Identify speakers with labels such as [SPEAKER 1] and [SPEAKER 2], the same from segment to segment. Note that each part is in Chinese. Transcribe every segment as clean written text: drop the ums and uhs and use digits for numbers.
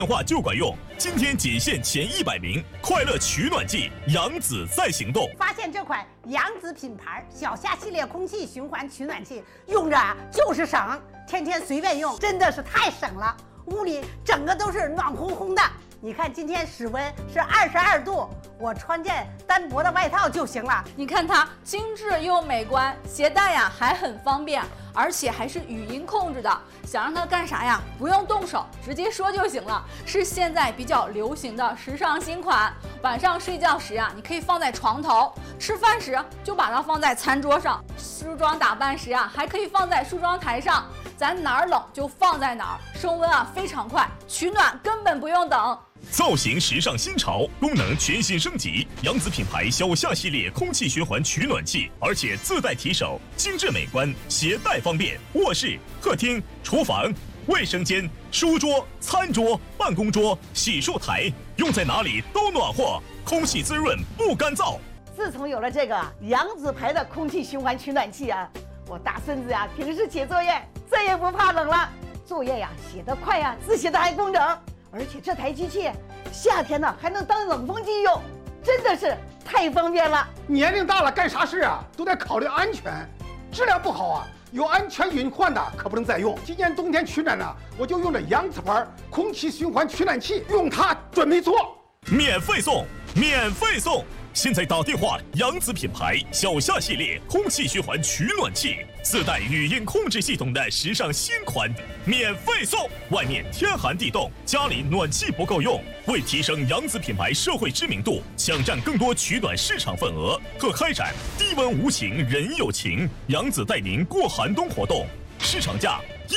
[SPEAKER 1] 电话就管用，今天仅限前100名，快乐取暖季，扬子在行动。
[SPEAKER 2] 发现这款扬子品牌小夏系列空气循环取暖器，用着就是省，天天随便用，真的是太省了。屋里整个都是暖烘烘的。你看今天室温是22度，我穿件单薄的外套就行了。
[SPEAKER 3] 你看它精致又美观，携带呀还很方便，而且还是语音控制的。想让它干啥呀？不用动手，直接说就行了。是现在比较流行的时尚新款。晚上睡觉时啊，你可以放在床头；吃饭时就把它放在餐桌上；梳妆打扮时啊，还可以放在梳妆台上。咱哪儿冷就放在哪儿，升温啊非常快，取暖根本不用等。
[SPEAKER 1] 造型时尚新潮，功能全新升级。扬子品牌小夏系列空气循环取暖器，而且自带提手，精致美观，携带方便。卧室、客厅、厨房、卫生间、书桌、餐桌、办公桌、洗漱台，用在哪里都暖和，空气滋润不干燥。
[SPEAKER 2] 自从有了这个扬子牌的空气循环取暖器啊，我大孙子呀，平时写作业再也不怕冷了，作业呀写得快呀，字写得还工整。而且这台机器夏天呢还能当冷风机用，真的是太方便了。
[SPEAKER 4] 年龄大了干啥事啊都得考虑安全，质量不好啊有安全隐患的可不能再用。今年冬天取暖呢，我就用这扬子牌空气循环取暖器，用它准没错。
[SPEAKER 1] 免费送，免费送！现在打电话，扬子品牌小夏系列空气循环取暖器，自带语音控制系统的时尚新款，免费送！外面天寒地冻，家里暖气不够用，为提升扬子品牌社会知名度，抢占更多取暖市场份额，特开展低温无情人有情，扬子带您过寒冬活动，市场价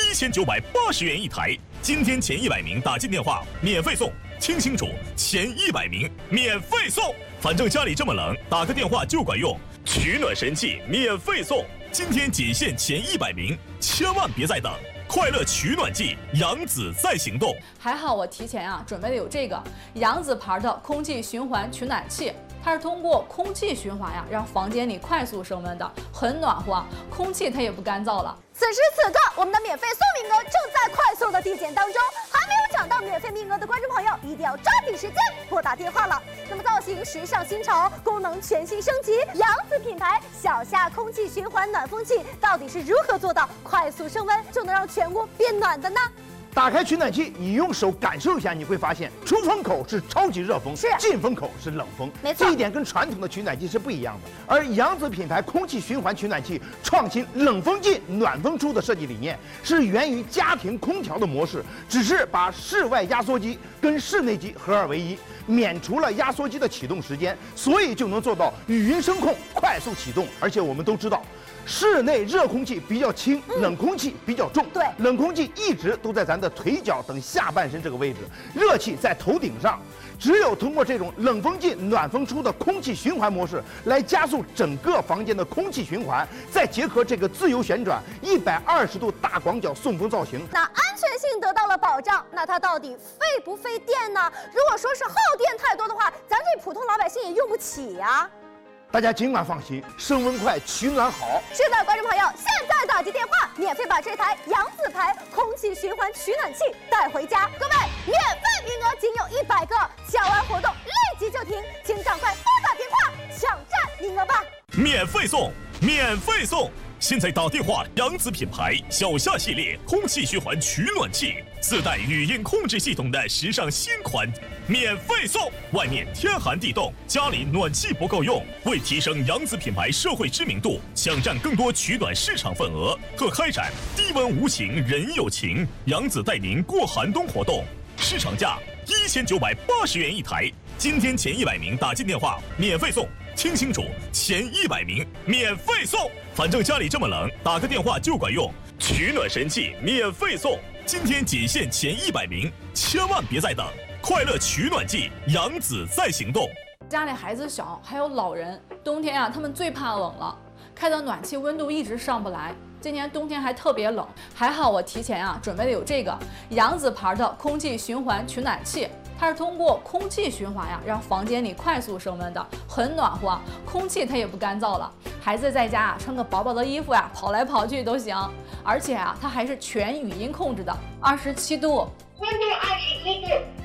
[SPEAKER 1] 1980元一台，今天前100名打进电话免费送，听清楚，前100名免费送。反正家里这么冷，打个电话就管用。取暖神器免费送，今天仅限前100名，千万别再等！快乐取暖季，扬子在行动。
[SPEAKER 3] 还好我提前啊准备的有这个扬子牌的空气循环取暖器，它是通过空气循环呀，让房间里快速升温的，很暖和，空气它也不干燥了。
[SPEAKER 5] 此时此刻，我们的免费送名额正在快速的递减当中，还没有抢到免费名额的观众朋友，一定要抓紧时间拨打电话了。那么造型时尚新潮，功能全新升级，扬子品牌小夏空气循环暖风器到底是如何做到快速升温就能让全屋变暖的呢？
[SPEAKER 6] 打开取暖器，你用手感受一下，你会发现出风口是超级热风，进风口是冷风，
[SPEAKER 5] 没错，
[SPEAKER 6] 这一点跟传统的取暖器是不一样的。而扬子品牌空气循环取暖器创新冷风进、暖风出的设计理念，是源于家庭空调的模式，只是把室外压缩机跟室内机合二为一，免除了压缩机的启动时间，所以就能做到语音声控快速启动。而且我们都知道，室内热空气比较轻，冷空气比较重。
[SPEAKER 5] 对，
[SPEAKER 6] 冷空气一直都在咱的腿脚等下半身这个位置，热气在头顶上。只有通过这种冷风进、暖风出的空气循环模式，来加速整个房间的空气循环，再结合这个自由旋转120度大广角送风造型，
[SPEAKER 5] 那安全性得到了保障，那它到底费不费电呢？如果说是耗电太多的话，咱这普通老百姓也用不起呀。
[SPEAKER 6] 大家尽管放心，升温快，取暖好。
[SPEAKER 5] 是的，观众朋友，现在打进电话，免费把这台扬子牌空气循环取暖器带回家。各位，免费名额仅有100个，抢完活动立即就停，请赶快拨打电话抢占名额吧。
[SPEAKER 1] 免费送，免费送！现在打电话，扬子品牌小夏系列空气循环取暖器，自带语音控制系统的时尚新款，免费送！外面天寒地冻，家里暖气不够用，为提升扬子品牌社会知名度，抢占更多取暖市场份额，特开展低温无情人有情，扬子带您过寒冬活动，市场价1980元一台，今天前100名打进电话免费送。听清楚，前100名免费送！反正家里这么冷，打个电话就管用。取暖神器免费送，今天仅限前100名，千万别再等！快乐取暖季，扬子在行动。
[SPEAKER 3] 家里孩子小，还有老人，冬天啊，他们最怕冷了，开的暖气温度一直上不来。今年冬天还特别冷，还好我提前啊准备的有这个扬子牌的空气循环取暖器，它是通过空气循环呀，让房间里快速升温的，很暖和，空气它也不干燥了。孩子在家啊穿个薄薄的衣服呀，跑来跑去都行。而且啊，它还是全语音控制的，27度、
[SPEAKER 7] 温度20度。